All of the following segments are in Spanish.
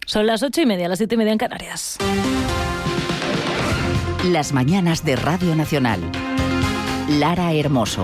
Son las 8:30, las 7:30 en Canarias. Las mañanas de Radio Nacional. Lara Hermoso.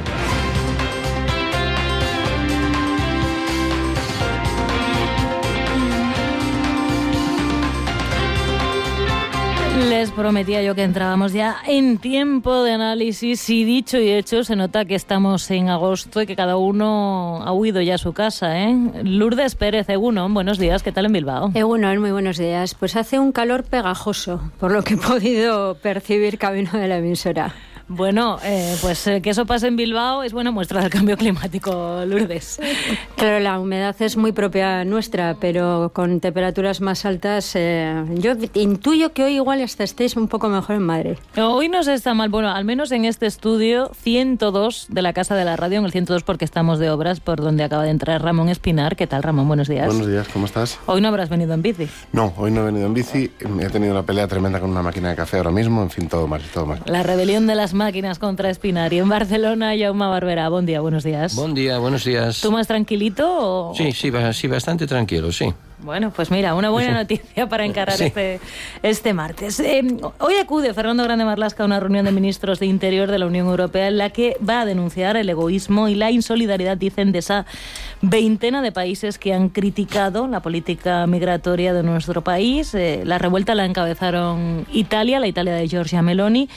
Les prometía yo que entrábamos ya en tiempo de análisis y dicho y hecho se nota que estamos en agosto y que cada uno ha huido ya a su casa, ¿eh? Lourdes Pérez, Egunon, buenos días, ¿qué tal en Bilbao? Egunon, muy buenos días. Pues hace un calor pegajoso, por lo que he podido percibir camino de la emisora. Bueno, pues que eso pase en Bilbao es buena muestra del cambio climático, Lourdes. Claro, la humedad es muy propia nuestra, pero con temperaturas más altas, yo intuyo que hoy igual hasta estéis un poco mejor en Madrid. Hoy no se está mal, bueno, al menos en este estudio 102 de la Casa de la Radio, en el 102 porque estamos de obras, por donde acaba de entrar Ramón Espinar. ¿Qué tal, Ramón? Buenos días. Buenos días, ¿cómo estás? Hoy no habrás venido en bici. No, hoy no he venido en bici, he tenido una pelea tremenda con una máquina de café ahora mismo, en fin, todo mal, todo mal. La rebelión de las máquinas contra Espinar. Y en Barcelona, Jaume Barberà. Buen día, buenos días. Buen día, buenos días. ¿Tú más tranquilito o...? Sí, bastante tranquilo, sí. Bueno, pues mira, una buena noticia para encarar este martes. Hoy acude Fernando Grande Marlaska a una reunión de ministros de Interior de la Unión Europea en la que va a denunciar el egoísmo y la insolidaridad, dicen, de esa veintena de países que han criticado la política migratoria de nuestro país. La revuelta la encabezaron la Italia de Giorgia Meloni,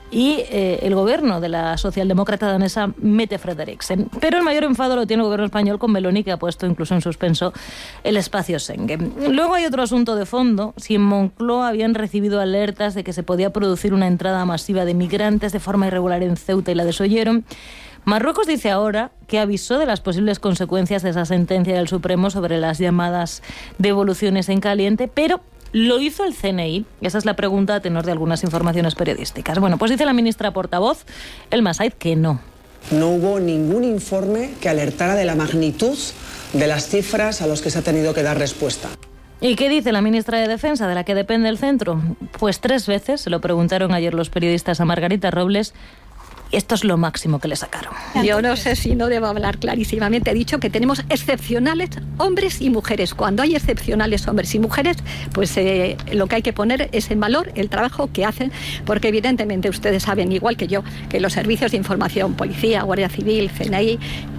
y el gobierno de la socialdemócrata danesa Mette Frederiksen. Pero el mayor enfado lo tiene el gobierno español con Meloni, que ha puesto incluso en suspenso el espacio Schengen. Luego hay otro asunto de fondo. Si en Moncloa habían recibido alertas de que se podía producir una entrada masiva de migrantes de forma irregular en Ceuta y la desoyeron, Marruecos dice ahora que avisó de las posibles consecuencias de esa sentencia del Supremo sobre las llamadas devoluciones en caliente, pero ¿lo hizo el CNI? Esa es la pregunta a tenor de algunas informaciones periodísticas. Bueno, pues dice la ministra portavoz, Elma Said, que no. No hubo ningún informe que alertara de la magnitud de las cifras a los que se ha tenido que dar respuesta. ¿Y qué dice la ministra de Defensa, de la que depende el centro? Pues 3 veces se lo preguntaron ayer los periodistas a Margarita Robles. Esto es lo máximo que le sacaron. Yo no sé si no debo hablar clarísimamente. He dicho que tenemos excepcionales hombres y mujeres. Cuando hay excepcionales hombres y mujeres, pues lo que hay que poner es en valor el trabajo que hacen, porque evidentemente ustedes saben, igual que yo, que los servicios de información, Policía, Guardia Civil, CNI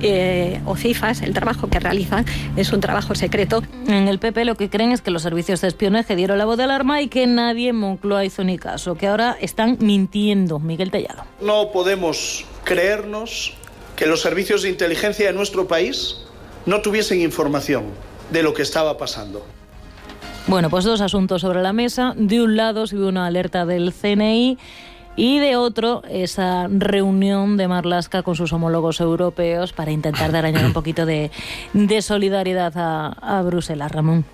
o CIFAS, el trabajo que realizan es un trabajo secreto. En el PP lo que creen es que los servicios de espionaje dieron la voz de alarma y que nadie en Moncloa hizo ni caso, que ahora están mintiendo. Miguel Tellado. No podemos creernos que los servicios de inteligencia de nuestro país no tuviesen información de lo que estaba pasando. Bueno, pues 2 asuntos sobre la mesa. De un lado se vio una alerta del CNI y de otro esa reunión de Marlaska con sus homólogos europeos para intentar arañar un poquito de solidaridad a Bruselas. Ramón.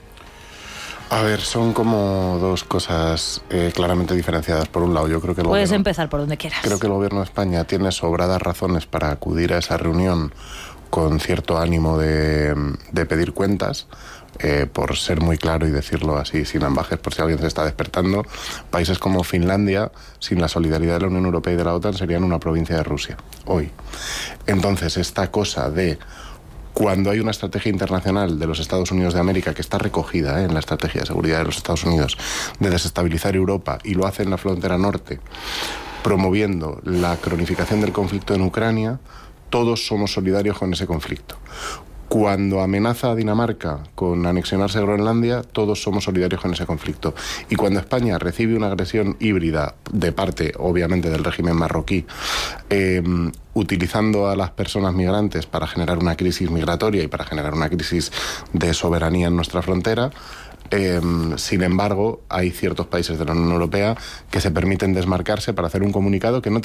A ver, son como 2 cosas claramente diferenciadas. Por un lado, yo creo que puedes empezar por donde quieras. Creo que el gobierno de España tiene sobradas razones para acudir a esa reunión con cierto ánimo de pedir cuentas, por ser muy claro y decirlo así sin ambajes, por si alguien se está despertando. Países como Finlandia, sin la solidaridad de la Unión Europea y de la OTAN, serían una provincia de Rusia hoy. Entonces, esta cosa de cuando hay una estrategia internacional de los Estados Unidos de América que está recogida en la estrategia de seguridad de los Estados Unidos de desestabilizar Europa, y lo hace en la frontera norte, promoviendo la cronificación del conflicto en Ucrania, todos somos solidarios con ese conflicto. Cuando amenaza a Dinamarca con anexionarse a Groenlandia, todos somos solidarios con ese conflicto. Y cuando España recibe una agresión híbrida de parte, obviamente, del régimen marroquí, utilizando a las personas migrantes para generar una crisis migratoria y para generar una crisis de soberanía en nuestra frontera, sin embargo, hay ciertos países de la Unión Europea que se permiten desmarcarse para hacer un comunicado que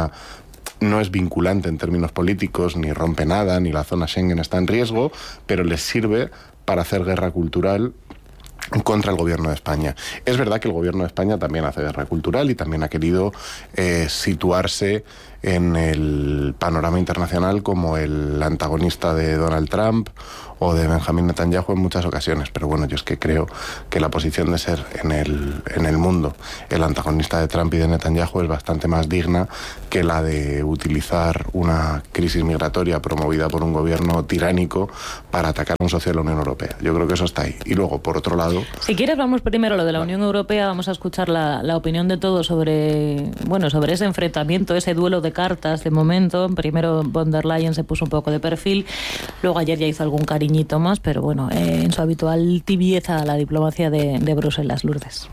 no es vinculante en términos políticos, ni rompe nada, ni la zona Schengen está en riesgo, pero les sirve para hacer guerra cultural contra el gobierno de España. Es verdad que el gobierno de España también hace guerra cultural y también ha querido situarse en el panorama internacional como el antagonista de Donald Trump o de Benjamin Netanyahu en muchas ocasiones, pero bueno, yo es que creo que la posición de ser en el mundo el antagonista de Trump y de Netanyahu es bastante más digna que la de utilizar una crisis migratoria promovida por un gobierno tiránico para atacar a un socio de la Unión Europea. Yo creo que eso está ahí. Y luego, por otro lado... Si quieres, vamos primero a lo de la Unión Europea, vamos a escuchar la opinión de todos sobre ese enfrentamiento, ese duelo de cartas de momento. Primero von der Leyen se puso un poco de perfil, luego ayer ya hizo algún cariñito más, pero bueno, en su habitual tibieza a la diplomacia de Bruselas. Lourdes.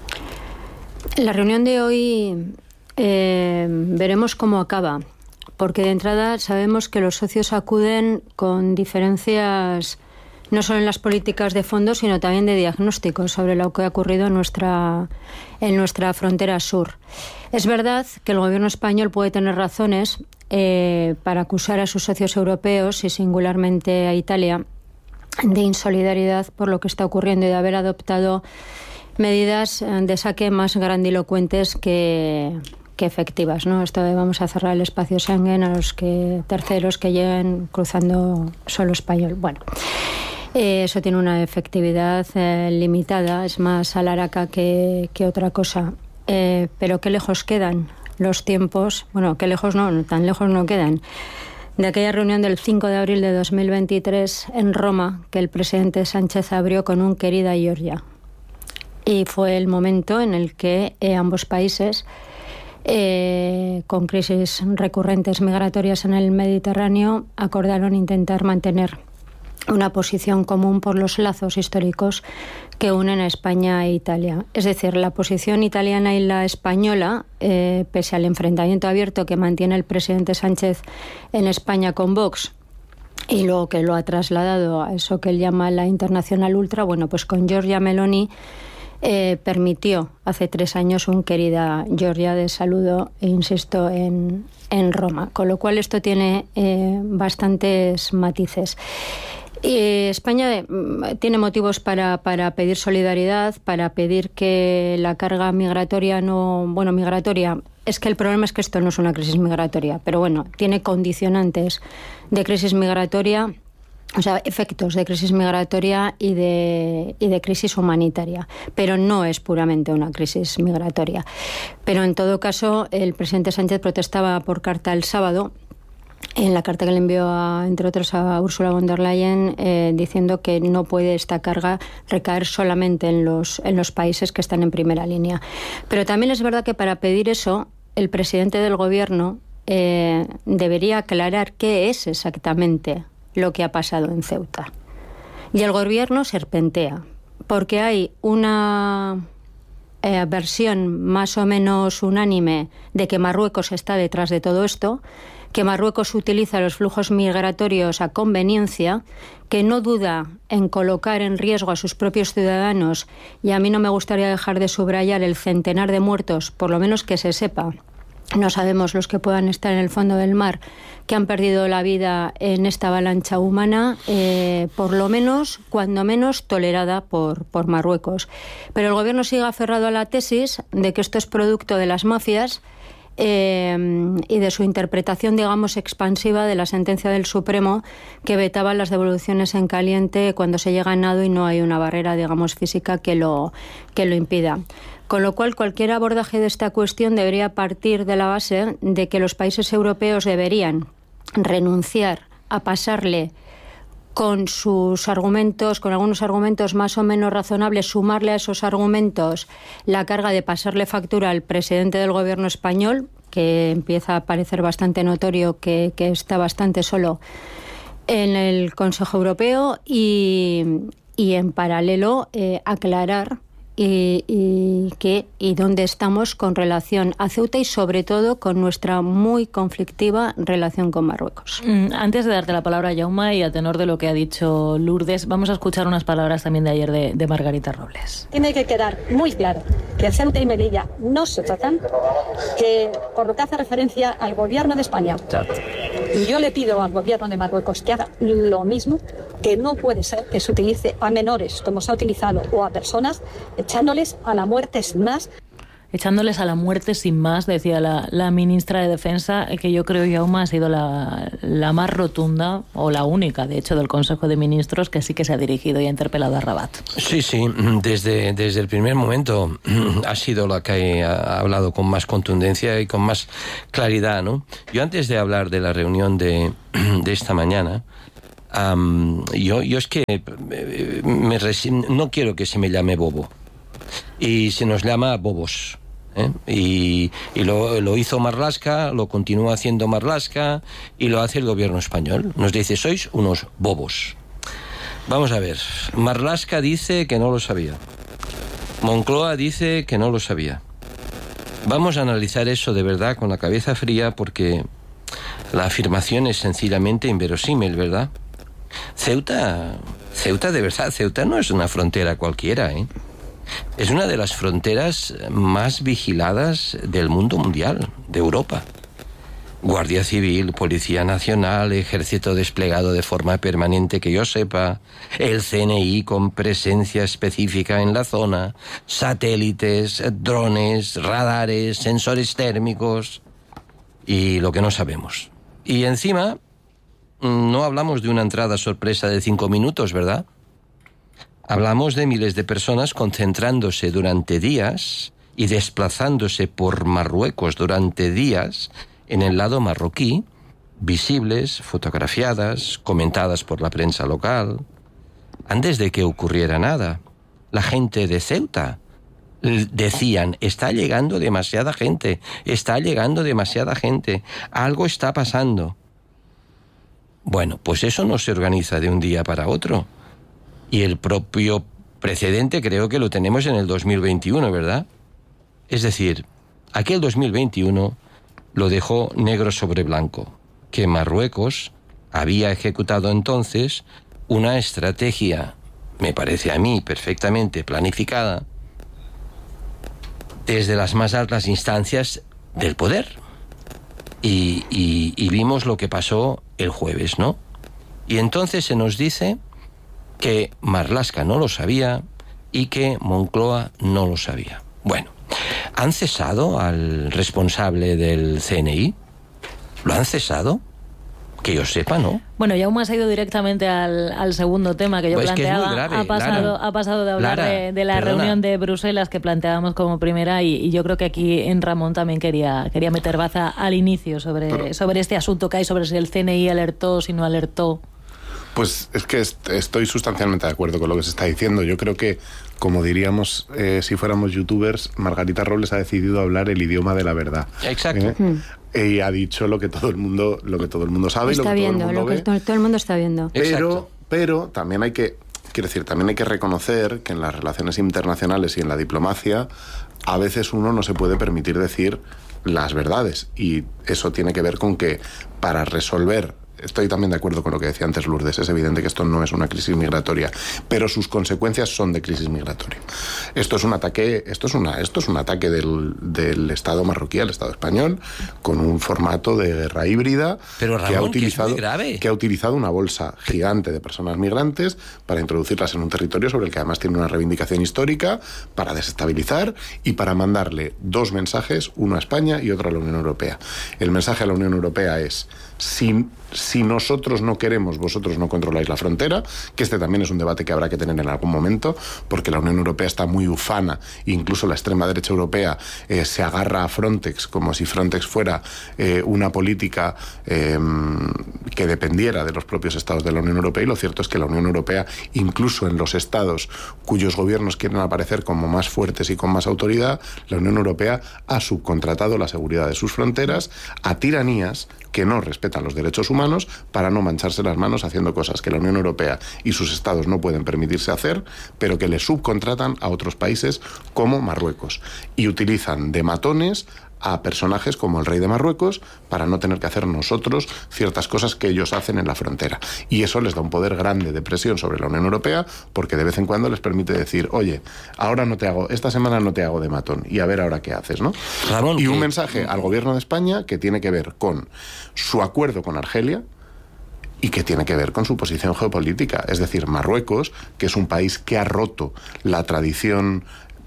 La reunión de hoy veremos cómo acaba, porque de entrada sabemos que los socios acuden con diferencias no solo en las políticas de fondo, sino también de diagnóstico sobre lo que ha ocurrido en nuestra frontera sur. Es verdad que el gobierno español puede tener razones para acusar a sus socios europeos y singularmente a Italia de insolidaridad por lo que está ocurriendo y de haber adoptado medidas de saque más grandilocuentes que efectivas, ¿no? Esto de vamos a cerrar el espacio Schengen a los terceros que lleguen cruzando suelo español. Bueno, eso tiene una efectividad limitada, es más alaraca que otra cosa. Pero qué lejos quedan los tiempos, bueno, qué lejos no, tan lejos no quedan, de aquella reunión del 5 de abril de 2023 en Roma, que el presidente Sánchez abrió con un querida Georgia. Y fue el momento en el que ambos países, con crisis recurrentes migratorias en el Mediterráneo, acordaron intentar mantener una posición común por los lazos históricos que unen a España e Italia. Es decir, la posición italiana y la española, pese al enfrentamiento abierto que mantiene el presidente Sánchez en España con Vox, y luego que lo ha trasladado a eso que él llama la internacional ultra, bueno, pues con Giorgia Meloni permitió hace 3 años un querida Georgia de saludo, insisto, en Roma. Con lo cual esto tiene bastantes matices. España tiene motivos para pedir solidaridad, para pedir que la carga migratoria migratoria, es que el problema es que esto no es una crisis migratoria, pero bueno, tiene condicionantes de crisis migratoria, o sea, efectos de crisis migratoria y de crisis humanitaria, pero no es puramente una crisis migratoria. Pero en todo caso, el presidente Sánchez protestaba por carta el sábado, en la carta que le envió, entre otros, a Ursula von der Leyen, diciendo que no puede esta carga recaer solamente en los países que están en primera línea. Pero también es verdad que para pedir eso, el presidente del gobierno debería aclarar qué es exactamente lo que ha pasado en Ceuta. Y el gobierno serpentea, porque hay una versión más o menos unánime de que Marruecos está detrás de todo esto, que Marruecos utiliza los flujos migratorios a conveniencia, que no duda en colocar en riesgo a sus propios ciudadanos, y a mí no me gustaría dejar de subrayar el centenar de muertos, por lo menos que se sepa. No sabemos los que puedan estar en el fondo del mar, que han perdido la vida en esta avalancha humana, por lo menos, cuando menos, tolerada por Marruecos. Pero el gobierno sigue aferrado a la tesis de que esto es producto de las mafias, y de su interpretación, digamos, expansiva de la sentencia del Supremo que vetaba las devoluciones en caliente cuando se llega a nado y no hay una barrera, digamos, física que lo impida. Con lo cual, cualquier abordaje de esta cuestión debería partir de la base de que los países europeos deberían renunciar a pasarle con sus argumentos, con algunos argumentos más o menos razonables, sumarle a esos argumentos la carga de pasarle factura al presidente del gobierno español, que empieza a parecer bastante notorio que está bastante solo en el Consejo Europeo, y en paralelo aclarar y dónde estamos con relación a Ceuta y sobre todo con nuestra muy conflictiva relación con Marruecos. Antes de darte la palabra, Jaume, y a tenor de lo que ha dicho Lourdes, vamos a escuchar unas palabras también de ayer de Margarita Robles. Tiene que quedar muy claro que Ceuta y Melilla no se tratan, que por lo que hace referencia al gobierno de España, y yo le pido al gobierno de Marruecos que haga lo mismo, que no puede ser que se utilice a menores como se ha utilizado o a personas echándoles a la muerte sin más. echándoles a la muerte sin más, decía la ministra de Defensa, que yo creo, Jaume, ha sido la más rotunda, o la única, de hecho, del Consejo de Ministros que sí que se ha dirigido y ha interpelado a Rabat. Sí, desde el primer momento ha sido la que ha hablado con más contundencia y con más claridad, ¿no? Yo, antes de hablar de la reunión de esta mañana, yo es que no quiero que se me llame bobo, y se nos llama bobos, ¿eh? Y lo hizo Marlaska, lo continúa haciendo Marlaska, y lo hace el gobierno español. Nos dice: sois unos bobos. Vamos a ver, Marlaska dice que no lo sabía, Moncloa dice que no lo sabía. Vamos a analizar eso de verdad con la cabeza fría, porque la afirmación es sencillamente inverosímil, ¿verdad? Ceuta de verdad, Ceuta no es una frontera cualquiera, ¿eh? Es una de las fronteras más vigiladas del mundo mundial, de Europa. Guardia Civil, Policía Nacional, Ejército desplegado de forma permanente que yo sepa, el CNI con presencia específica en la zona, satélites, drones, radares, sensores térmicos y lo que no sabemos. Y encima, no hablamos de una entrada sorpresa de 5 minutos, ¿verdad? Hablamos de miles de personas concentrándose durante días y desplazándose por Marruecos durante días en el lado marroquí, visibles, fotografiadas, comentadas por la prensa local. Antes de que ocurriera nada, la gente de Ceuta decían: está llegando demasiada gente, algo está pasando. Bueno, pues eso no se organiza de un día para otro. Y el propio precedente creo que lo tenemos en el 2021, ¿verdad? Es decir, aquel 2021 lo dejó negro sobre blanco, que Marruecos había ejecutado entonces una estrategia, me parece a mí, perfectamente planificada, desde las más altas instancias del poder. Y vimos lo que pasó el jueves, ¿no? Y entonces se nos dice que Marlaska no lo sabía y que Moncloa no lo sabía. Bueno, ¿han cesado al responsable del CNI? ¿Lo han cesado? Que yo sepa, ¿no? Bueno, Jaume ha ido directamente al segundo tema que yo planteaba. Que es muy grave, ha pasado de hablar de la reunión de Bruselas que planteábamos como primera, y yo creo que aquí en Ramón también quería meter baza al inicio sobre este asunto que hay, sobre si el CNI alertó, si no alertó. Pues es que estoy sustancialmente de acuerdo con lo que se está diciendo. Yo creo que, como diríamos si fuéramos youtubers, Margarita Robles ha decidido hablar el idioma de la verdad. Exacto. Y ha dicho lo que todo el mundo sabe, está viendo, lo que todo el mundo está viendo. Pero también hay que reconocer que en las relaciones internacionales y en la diplomacia a veces uno no se puede permitir decir las verdades, y eso tiene que ver con que para resolver... Estoy también de acuerdo con lo que decía antes Lourdes. Es evidente que esto no es una crisis migratoria, pero sus consecuencias son de crisis migratoria. Esto es un ataque del Estado marroquí al Estado español, con un formato de guerra híbrida, pero, Ramón, que ha utilizado una bolsa gigante de personas migrantes para introducirlas en un territorio sobre el que además tiene una reivindicación histórica, para desestabilizar y para mandarle 2 mensajes, uno a España y otro a la Unión Europea. El mensaje a la Unión Europea es: si nosotros no queremos, vosotros no controláis la frontera, que este también es un debate que habrá que tener en algún momento, porque la Unión Europea está muy ufana, incluso la extrema derecha europea se agarra a Frontex como si Frontex fuera una política que dependiera de los propios estados de la Unión Europea, y lo cierto es que la Unión Europea, incluso en los estados cuyos gobiernos quieren aparecer como más fuertes y con más autoridad, la Unión Europea ha subcontratado la seguridad de sus fronteras a tiranías que no respetan los derechos humanos, para no mancharse las manos haciendo cosas que la Unión Europea y sus estados no pueden permitirse hacer, pero que le subcontratan a otros países como Marruecos, y utilizan de matones a personajes como el rey de Marruecos para no tener que hacer nosotros ciertas cosas que ellos hacen en la frontera. Y eso les da un poder grande de presión sobre la Unión Europea, porque de vez en cuando les permite decir: oye, esta semana no te hago de matón, y a ver ahora qué haces, ¿no? Ramón, y un mensaje al gobierno de España que tiene que ver con su acuerdo con Argelia y que tiene que ver con su posición geopolítica. Es decir, Marruecos, que es un país que ha roto la tradición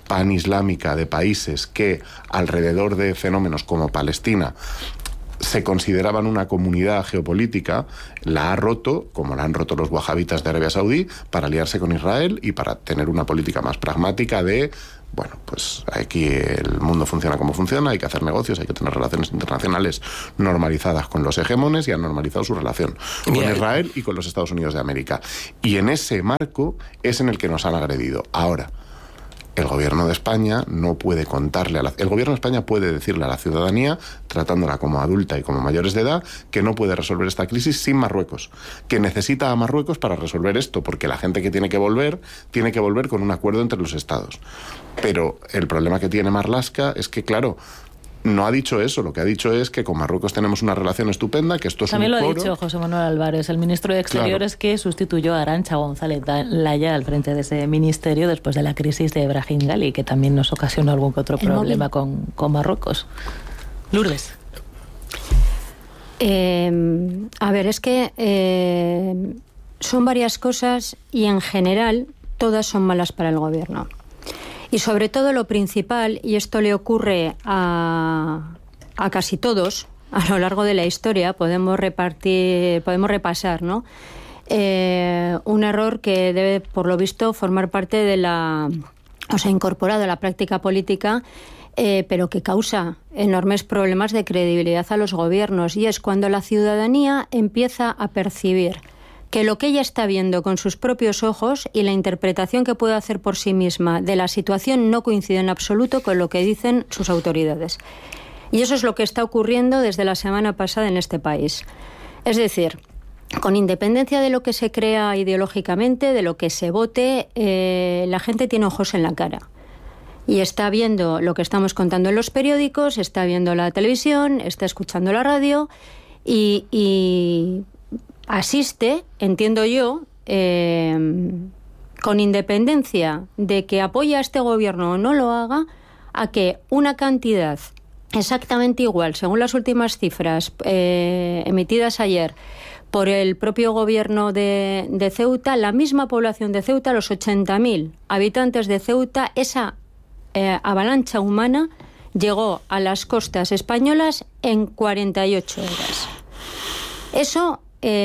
panislámica de países que alrededor de fenómenos como Palestina se consideraban una comunidad geopolítica, la ha roto, como la han roto los wahabitas de Arabia Saudí, para aliarse con Israel y para tener una política más pragmática de, bueno, pues aquí el mundo funciona como funciona, hay que hacer negocios, hay que tener relaciones internacionales normalizadas con los hegemones, y han normalizado su relación con Israel y con los Estados Unidos de América. Y en ese marco es en el que nos han agredido. Ahora, el gobierno de España no puede contarle el gobierno de España puede decirle a la ciudadanía, tratándola como adulta y como mayores de edad, que no puede resolver esta crisis sin Marruecos, que necesita a Marruecos para resolver esto, porque la gente que tiene que volver con un acuerdo entre los estados. Pero el problema que tiene Marlaska es que, claro, no ha dicho eso, lo que ha dicho es que con Marruecos tenemos una relación estupenda, que esto es también un lo coro. ha dicho José Manuel Álvarez, el ministro de Exteriores, claro, que sustituyó a Arantxa González Laya al frente de ese ministerio después de la crisis de Brahim Ghali, que también nos ocasionó algún que otro problema con Marruecos. Lourdes. A ver, es que son varias cosas y en general todas son malas para el gobierno. Y sobre todo lo principal, y esto le ocurre a casi todos a lo largo de la historia, podemos repasar, ¿no? Un error que debe, por lo visto, formar parte de incorporado a la práctica política, pero que causa enormes problemas de credibilidad a los gobiernos, y es cuando la ciudadanía empieza a percibir que lo que ella está viendo con sus propios ojos y la interpretación que puede hacer por sí misma de la situación no coincide en absoluto con lo que dicen sus autoridades. Y eso es lo que está ocurriendo desde la semana pasada en este país. Es decir, con independencia de lo que se crea ideológicamente, de lo que se vote, la gente tiene ojos en la cara. Y está viendo lo que estamos contando en los periódicos, está viendo la televisión, está escuchando la radio y asiste, entiendo yo, con independencia de que apoya a este gobierno o no lo haga, a que una cantidad exactamente igual, según las últimas cifras emitidas ayer por el propio gobierno de Ceuta, la misma población de Ceuta, los 80.000 habitantes de Ceuta, esa avalancha humana llegó a las costas españolas en 48 horas. Eso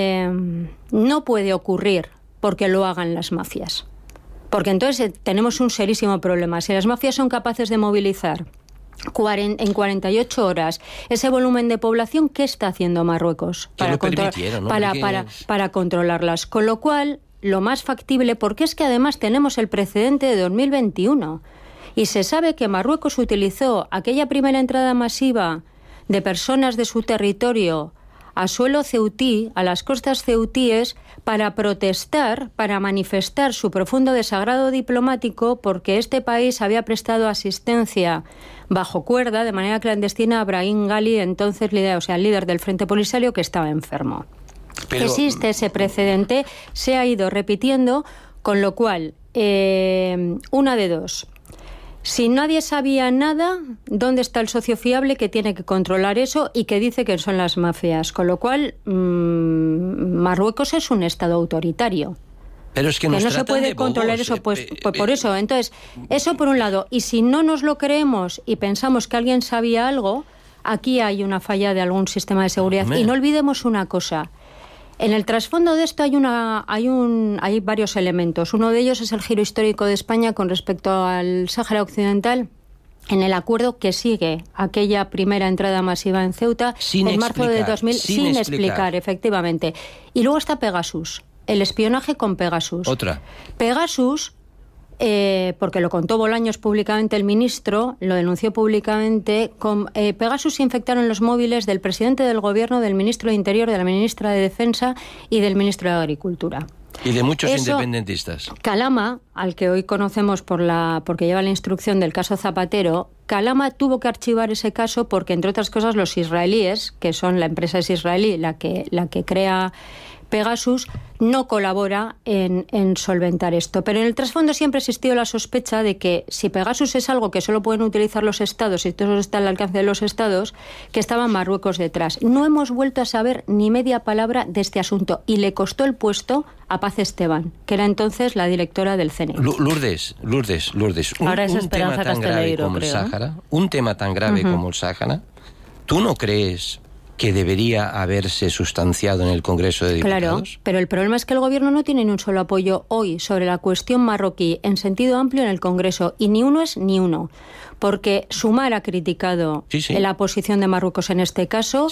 no puede ocurrir porque lo hagan las mafias. Porque entonces tenemos un serísimo problema. Si las mafias son capaces de movilizar en 48 horas ese volumen de población, ¿qué está haciendo Marruecos para controlarlas? Con lo cual, lo más factible, porque es que además tenemos el precedente de 2021 y se sabe que Marruecos utilizó aquella primera entrada masiva de personas de su territorio a suelo ceutí, a las costas ceutíes, para protestar, para manifestar su profundo desagrado diplomático porque este país había prestado asistencia bajo cuerda, de manera clandestina, a Brahim Ghali, entonces líder del Frente Polisario, que estaba enfermo. Pero existe ese precedente, se ha ido repitiendo, con lo cual, una de dos. Si nadie sabía nada, ¿dónde está el socio fiable que tiene que controlar eso y que dice que son las mafias? Con lo cual, Marruecos es un Estado autoritario. Pero es que no se puede controlar eso, pues por eso. Entonces, eso por un lado. Y si no nos lo creemos y pensamos que alguien sabía algo, aquí hay una falla de algún sistema de seguridad. Y no olvidemos una cosa. En el trasfondo de esto hay varios elementos. Uno de ellos es el giro histórico de España con respecto al Sáhara Occidental, en el acuerdo que sigue aquella primera entrada masiva en Ceuta en marzo de 2000, sin explicar, efectivamente. Y luego está Pegasus, el espionaje con Pegasus. Otra. Pegasus, porque lo contó Bolaños públicamente el ministro, lo denunció públicamente, con Pegasus se infectaron los móviles del presidente del gobierno, del ministro de Interior, de la ministra de Defensa y del ministro de Agricultura. Y de muchos independentistas. Calama, al que hoy conocemos porque lleva la instrucción del caso Zapatero, Calama tuvo que archivar ese caso porque, entre otras cosas, los israelíes, que son la empresa es israelí, la que crea Pegasus no colabora en solventar esto. Pero en el trasfondo siempre ha existido la sospecha de que si Pegasus es algo que solo pueden utilizar los estados y todo está al alcance de los estados, que estaba Marruecos detrás. No hemos vuelto a saber ni media palabra de este asunto y le costó el puesto a Paz Esteban, que era entonces la directora del CNI. Lourdes. Ahora es un Esperanza tema tan grave Casteleiro, como el creo, Sáhara, un tema tan grave como el Sáhara, ¿tú no crees que debería haberse sustanciado en el Congreso de Diputados? Claro, pero el problema es que el Gobierno no tiene ni un solo apoyo hoy sobre la cuestión marroquí en sentido amplio en el Congreso, y ni uno es ni uno. Porque Sumar ha criticado la posición de Marruecos en este caso.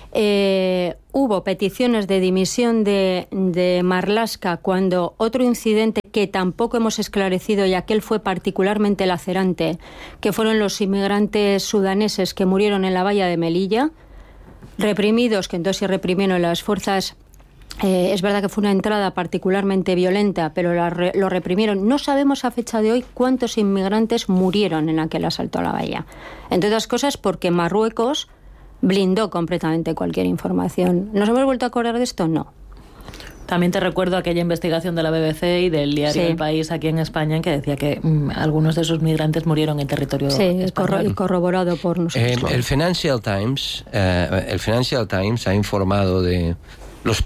Hubo peticiones de dimisión de Marlaska cuando otro incidente que tampoco hemos esclarecido, y aquel fue particularmente lacerante, que fueron los inmigrantes sudaneses que murieron en la valla de Melilla, reprimidos, que entonces se reprimieron las fuerzas. Es verdad que fue una entrada particularmente violenta, pero lo reprimieron. No sabemos a fecha de hoy cuántos inmigrantes murieron en aquel asalto a la valla. Entre otras cosas porque Marruecos blindó completamente cualquier información. ¿Nos hemos vuelto a acordar de esto? No. También te recuerdo aquella investigación de la BBC y del diario El País aquí en España, en que decía que algunos de esos migrantes murieron en territorio español. Y corroborado por nosotros. El Financial Times ha informado de los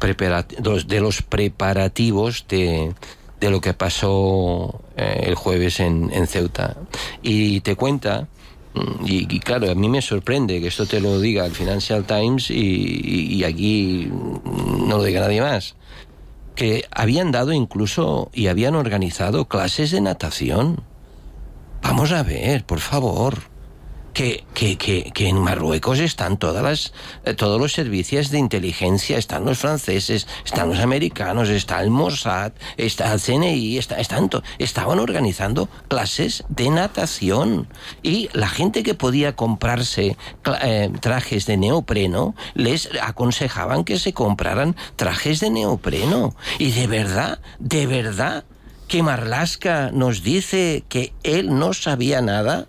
preparativos de lo que pasó el jueves en Ceuta. Y te cuenta, y claro, a mí me sorprende que esto te lo diga el Financial Times y aquí no lo diga nadie más, que habían dado incluso y habían organizado clases de natación. Vamos a ver, por favor, que en Marruecos están todos los servicios de inteligencia, están los franceses, están los americanos, está el Mossad, está el CNI, estaban organizando clases de natación, y la gente que podía comprarse trajes de neopreno les aconsejaban que se compraran trajes de neopreno. Y de verdad que Marlaska nos dice que él no sabía nada.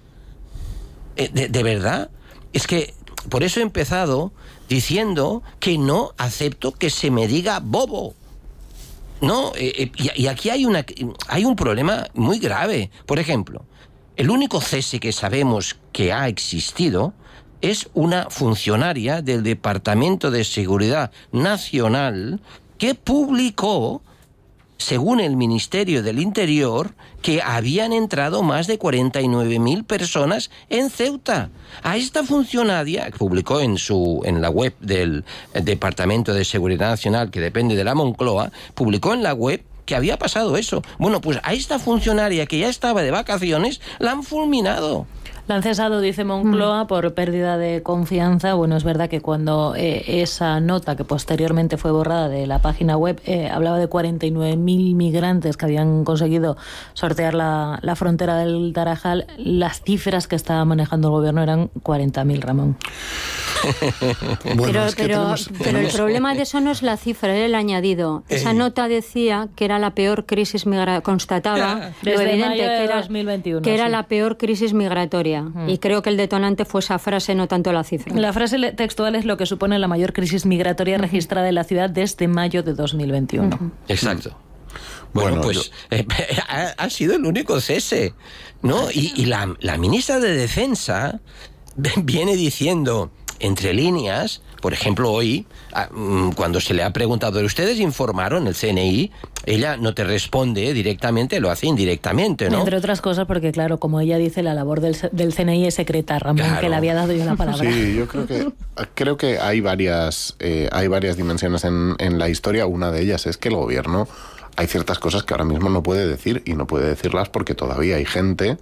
De verdad, es que por eso he empezado diciendo que no acepto que se me diga bobo. No, y aquí hay un problema muy grave. Por ejemplo, el único cese que sabemos que ha existido es una funcionaria del Departamento de Seguridad Nacional que publicó, según el Ministerio del Interior, que habían entrado más de 49.000 personas en Ceuta. A esta funcionaria, que publicó en la web del Departamento de Seguridad Nacional, que depende de la Moncloa, publicó en la web que había pasado eso. Bueno, pues a esta funcionaria, que ya estaba de vacaciones, la han fulminado. La han cesado, dice Moncloa, por pérdida de confianza. Bueno, es verdad que cuando esa nota, que posteriormente fue borrada de la página web, hablaba de 49.000 migrantes que habían conseguido sortear la frontera del Tarajal, las cifras que estaba manejando el gobierno eran 40.000, Ramón. Bueno, pero el problema de eso no es la cifra, era el añadido. Esa nota decía que era la peor crisis migratoria, constataba lo evidente que era la peor crisis migratoria. Y creo que el detonante fue esa frase, no tanto la cifra. La frase textual es lo que supone la mayor crisis migratoria registrada en la ciudad desde mayo de 2021. Exacto. Bueno, pues ha sido el único cese, ¿no? Y la ministra de Defensa viene diciendo, entre líneas, por ejemplo, hoy, cuando se le ha preguntado, ¿ustedes informaron el CNI? Ella no te responde directamente, lo hace indirectamente, ¿no? Entre otras cosas porque, claro, como ella dice, la labor del CNI es secreta, Ramón, claro, que le había dado yo la palabra. Sí, yo creo que hay varias dimensiones en la historia. Una de ellas es que el gobierno, hay ciertas cosas que ahora mismo no puede decir, y no puede decirlas porque todavía hay gente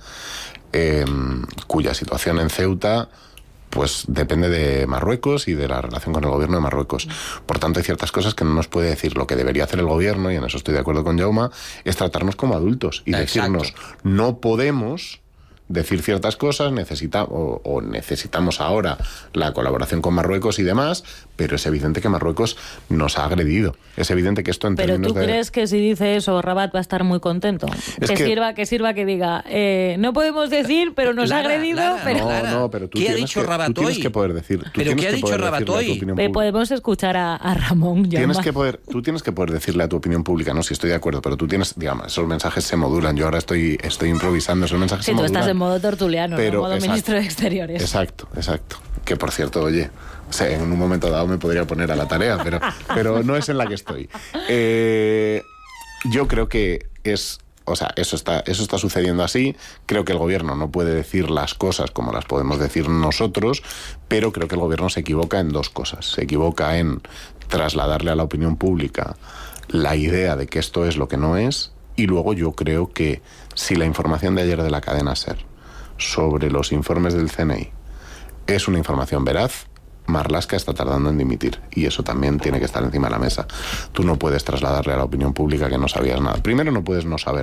cuya situación en Ceuta pues depende de Marruecos y de la relación con el gobierno de Marruecos. Por tanto, hay ciertas cosas que no nos puede decir. Lo que debería hacer el gobierno, y en eso estoy de acuerdo con Jaume, es tratarnos como adultos y decirnos, no podemos decir ciertas cosas, necesitamos ahora la colaboración con Marruecos y demás, pero es evidente que Marruecos nos ha agredido. Es evidente que esto en Pero términos ¿tú crees que si dice eso Rabat va a estar muy contento? Que sirva que diga, no podemos decir, pero nos ha agredido. No, pero tú ¿Qué ha dicho Rabat hoy? Tienes que poder decir. ¿Pero qué ha dicho Rabat hoy? Podemos escuchar a Ramón. Tú tienes que poder decirle a tu opinión pública, no, si estoy de acuerdo, pero tú tienes, digamos, esos mensajes se modulan. Yo ahora estoy improvisando, esos mensajes se modulan. Tú estás en modo tertuliano, en modo ministro de Exteriores. Exacto. Que por cierto, oye, en un momento dado me podría poner a la tarea, pero no es en la que estoy. Yo creo que eso está sucediendo así. Creo que el gobierno no puede decir las cosas como las podemos decir nosotros, pero creo que el gobierno se equivoca en dos cosas. Se equivoca en trasladarle a la opinión pública la idea de que esto es lo que no es, y luego yo creo que si la información de ayer de la cadena SER sobre los informes del CNI es una información veraz, Marlaska está tardando en dimitir, y eso también tiene que estar encima de la mesa. Tú no puedes trasladarle a la opinión pública que no sabías nada. Primero, no puedes no saber